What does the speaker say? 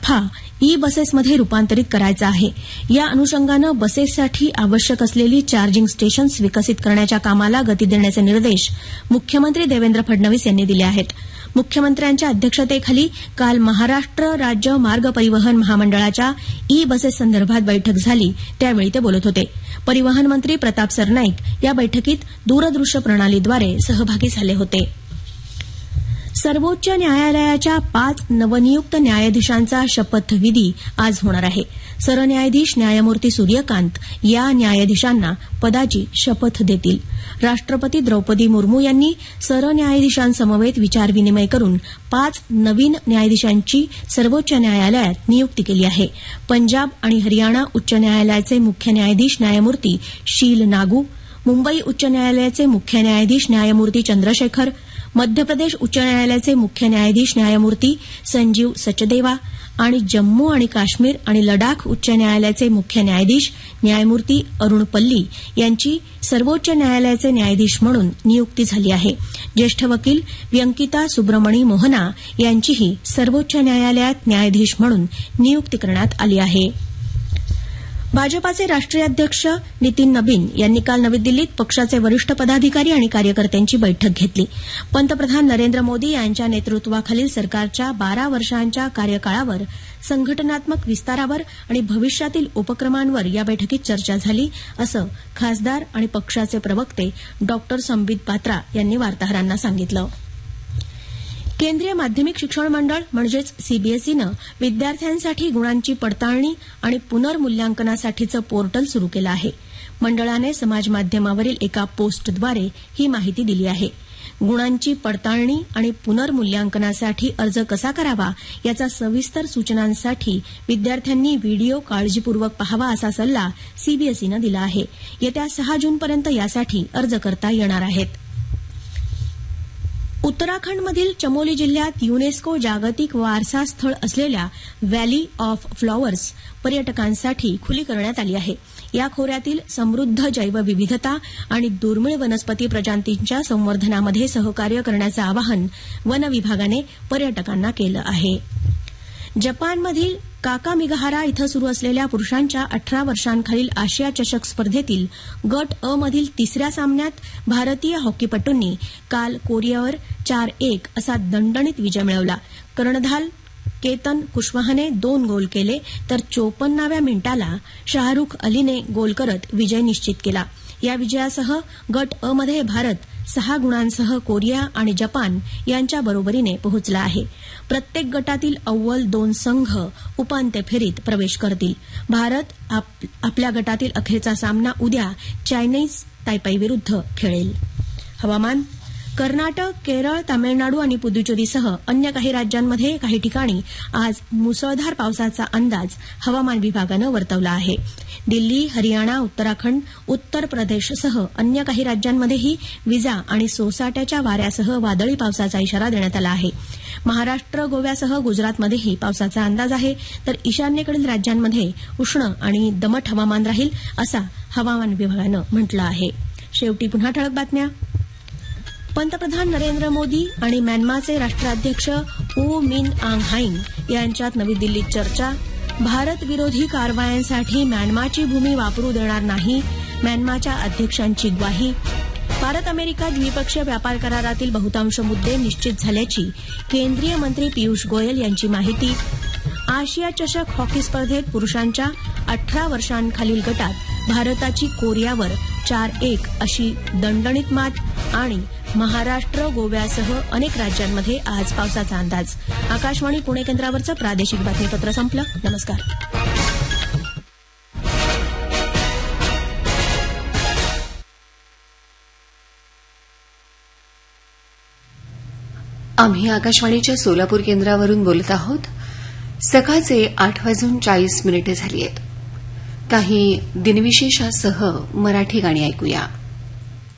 साठा ई बसेसमध्ये रूपांतरित करायचा आहे. या अनुषंगानं बसेससाठी आवश्यक असलेली चार्जिंग स्टेशन्स विकसित करण्याच्या कामाला गती देण्याचे निर्देश मुख्यमंत्री देवेंद्र फडणवीस यांनी दिले आहेत. मुख्यमंत्र्यांच्या अध्यक्षतेखाली काल महाराष्ट्र राज्य मार्ग परिवहन महामंडळाच्या ई बसेससंदर्भात बैठक झाली, त्यावेळी ते बोलत होते. परिवहन मंत्री प्रताप सरनाईक या बैठकीत दूरदृश्य प्रणालीद्वारे सहभागी झाले होते. सर्वोच्च न्यायालयाच्या 5 नवनियुक्त न्यायाधीशांचा शपथविधी आज होणार आहे. सरन्यायाधीश न्यायमूर्ती सूर्यकांत या न्यायाधीशांना पदाची शपथ देतील. राष्ट्रपती द्रौपदी मुर्मू यांनी सरन्यायाधीशांसमवेत विचारविनिमय करून 5 नवीन न्यायाधीशांची सर्वोच्च न्यायालयात नियुक्ती केली आहे. पंजाब आणि हरियाणा उच्च न्यायालयाचे मुख्य न्यायाधीश न्यायमूर्ती शील नागू, मुंबई उच्च न्यायालयाचे मुख्य न्यायाधीश न्यायमूर्ती चंद्रशेखर, मध्य प्रदेश उच्च न्यायालयाचे मुख्य न्यायाधीश न्यायमूर्ती संजीव सचदेवा आणि जम्मू आणि काश्मीर आणि लडाख उच्च न्यायालयाचे मुख्य न्यायाधीश न्यायमूर्ती अरुण पल्ली यांची सर्वोच्च न्यायालयाचे न्यायाधीश म्हणून नियुक्ती झाली आहे. ज्येष्ठ वकील व्यंकिता सुब्रमणी मोहना यांचीही सर्वोच्च न्यायालयात न्यायाधीश म्हणून नियुक्ती करण्यात आली आहे. भाजपाचे राष्ट्रीय अध्यक्ष नितीन नबीन यांनी काल नवी दिल्लीत पक्षाचे वरिष्ठ पदाधिकारी आणि कार्यकर्त्यांची बैठक घेतली. पंतप्रधान नरेंद्र मोदी यांच्या नेतृत्वाखालील सरकारच्या 12 वर्षांच्या कार्यकाळावर, संघटनात्मक विस्तारावर आणि भविष्यातील उपक्रमांवर या बैठकीत चर्चा झाली, असं खासदार आणि पक्षाचे प्रवक्ते डॉ. संबित पात्रा यांनी वार्ताहरांना सांगितलं. केंद्रीय माध्यमिक शिक्षण मंडळ म्हणजेच सीबीएसईनं विद्यार्थ्यांसाठी गुणांची पडताळणी आणि पुनर्मूल्यांकनासाठीचं पोर्टल सुरू केलं आहे. मंडळाने समाजमाध्यमावरील एका पोस्टद्वारे ही माहिती दिली आहे. गुणांची पडताळणी आणि पुनर्मूल्यांकनासाठी अर्ज कसा करावा याचा सविस्तर सूचनांसाठी विद्यार्थ्यांनी व्हिडिओ काळजीपूर्वक पहावा, असा सल्ला सीबीएसईनं दिला आहे. येत्या 6 जूनपर्यंत यासाठी अर्ज करता येणार आहेत. उत्तराखंडमधील चमोली जिल्ह्यात युनेस्को जागतिक वारसा स्थळ असलेल्या व्हॅली ऑफ फ्लॉवर्स पर्यटकांसाठी खुली करण्यात आली आहे. या खोऱ्यातील समृद्ध जैवविविधता आणि दुर्मिळ वनस्पती प्रजातींच्या संवर्धनामध्ये सहकार्य करण्याचं आवाहन वन विभागाने पर्यटकांना केलं आहे. जपानमधील काकामिगाहारा इथं सुरू असलेल्या पुरुषांच्या 18 वर्षांखालील आशिया चषक स्पर्धेतील गट अ मधील 3ऱ्या सामन्यात भारतीय हॉकीपटूंनी काल कोरियावर 4-1 असा दणदणीत विजय मिळवला. कर्णधार केतन कुशवाहाने 2 गोल केले, तर 54व्या मिनिटाला शाहरुख अलीने गोल करत विजय निश्चित केला. या विजयासह गट अ मध्ये भारत 6 गुणांसह कोरिया आणि जपान यांच्या बरोबरीने पोहोचला आहे. प्रत्येक गटातील अव्वल 2 संघ उपांत्य फेरीत प्रवेश करतील. भारत आपल्या गटातील अखेरचा सामना उद्या चायनीज तायपेईविरुद्ध खेळेल. हवामान. कर्नाटक, केरळ, तामिळनाडू आणि पुदुच्चेरीसह अन्य काही राज्यांमध्ये काही ठिकाणी आज मुसळधार पावसाचा अंदाज हवामान विभागानं वर्तवला आहे. दिल्ली, हरियाणा, उत्तराखंड, उत्तर प्रदेशसह अन्य काही राज्यांमध्येही विजा आणि सोसाट्याच्या वाऱ्यासह वादळी पावसाचा इशारा देण्यात आला आहे. महाराष्ट्र, गोव्यासह गुजरातमध्येही पावसाचा अंदाज आहे, तर ईशान्येकडील राज्यांमध्ये उष्ण आणि दमट हवामान राहील, असा हवामान विभागानं म्हटलं आहे. शेवटी पुन्हा ठळक बातम्या. पंतप्रधान नरेंद्र मोदी आणि म्यानमारचे राष्ट्राध्यक्ष ऊ मिन आंग हाईंग यांच्यात नवी दिल्लीत चर्चा. भारत विरोधी कारवायांसाठी म्यानमारची भूमी वापरू देणार नाही, म्यानमारच्या अध्यक्षांची ग्वाही. भारत अमेरिका द्विपक्षीय व्यापार करारातील बहुतांश मुद्दे निश्चित झाल्याची केंद्रीय मंत्री पियुष गोयल यांची माहिती. आशिया चषक हॉकी स्पर्धेत पुरुषांच्या 18 वर्षांखालील गटात भारताची कोरियावर 4-1 अशी दणदणीत मात. आणि महाराष्ट्र, गोव्यासह अनेक राज्यांमध्ये आज पावसाचा अंदाज. आकाशवाणी पुणे केंद्रावरचं प्रादेशिक बातमीपत्र संपलं. नमस्कार. आम्ही आकाशवाणीच्या सोलापूर केंद्रावरून बोलत आहोत. सकाळचे 8:40 झाली आहेत. काही दिनविशेषासह मराठी गाणी ऐकूया.